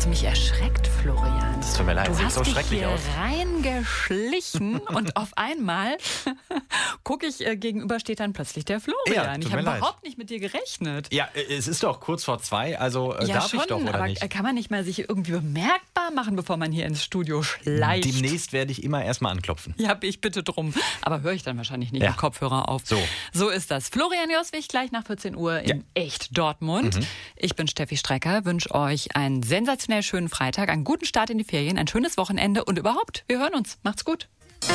du mich erschreckt, Florian. Das tut mir leid, du sieht hast so dich schrecklich hier aus. reingeschlichen und auf einmal gucke ich, gegenüber steht dann plötzlich der Florian. Ja, tut Ich habe mir leid. überhaupt nicht mit dir gerechnet. Ja, es ist doch kurz vor 2, also Ja, darf schon, ich doch, oder aber nicht? kann man nicht mal sich irgendwie bemerkbar machen, bevor man hier ins Studio schleicht? Demnächst werde ich immer erstmal anklopfen. Ja, ich bitte drum. Aber höre ich dann wahrscheinlich nicht Ja. mit Kopfhörer auf. So ist das. Florian Joswig gleich nach 14 Uhr in Echt Dortmund. Ich bin Steffi Strecker, wünsche euch einen sensationell schönen Freitag, einen guten Start in die Ferien, ein schönes Wochenende und überhaupt, wir hören uns. Macht's gut.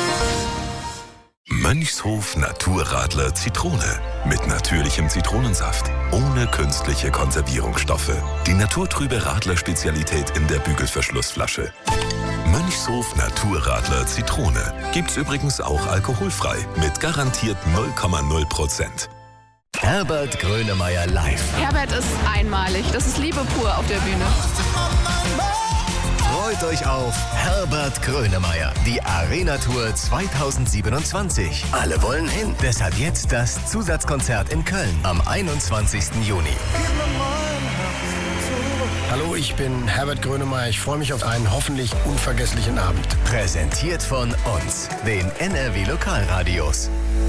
Mönchshof Naturradler Zitrone. Mit natürlichem Zitronensaft. Ohne künstliche Konservierungsstoffe. Die naturtrübe Radler-Spezialität in der Bügelverschlussflasche. Mönchshof Naturradler Zitrone. Gibt's übrigens auch alkoholfrei. Mit garantiert 0,0%. Herbert Grönemeyer live. Herbert ist einmalig. Das ist Liebe pur auf der Bühne. Freut euch auf Herbert Grönemeyer, die Arena-Tour 2027. Alle wollen hin. Deshalb jetzt das Zusatzkonzert in Köln am 21. Juni. Hallo, ich bin Herbert Grönemeyer. Ich freue mich auf einen hoffentlich unvergesslichen Abend. Präsentiert von uns, den NRW Lokalradios.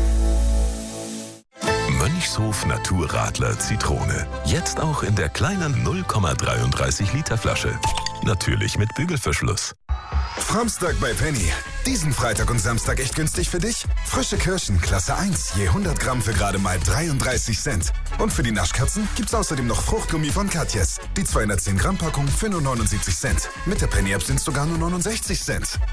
Mönchshof Naturradler Zitrone. Jetzt auch in der kleinen 0,33 Liter Flasche. Natürlich mit Bügelverschluss. Framstag bei Penny. Diesen Freitag und Samstag echt günstig für dich? Frische Kirschen, Klasse 1, je 100 Gramm für gerade mal 33 Cent. Und für die Naschkatzen gibt's außerdem noch Fruchtgummi von Katjes. Die 210 Gramm Packung für nur 79 Cent. Mit der Penny-App sind's sogar nur 69 Cent.